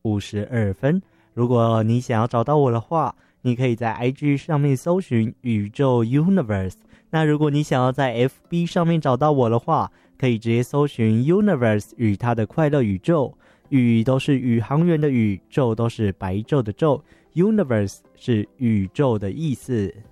52分。如果你想要找到我的话，你可以在 IG 上面搜寻宇宙 Universe。那如果你想要在 FB 上面找到我的话，可以直接搜寻 Universe 与它的快乐宇宙。宇都是宇航员的宇，宙都是白昼的昼， Universe 是宇宙的意思。